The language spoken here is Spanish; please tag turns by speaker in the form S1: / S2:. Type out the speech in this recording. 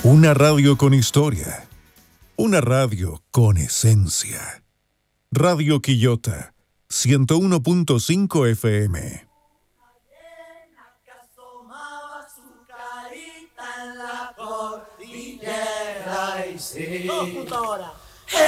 S1: Una radio con historia. Una radio con esencia. Radio Quillota, 101.5 FM.
S2: Computadora.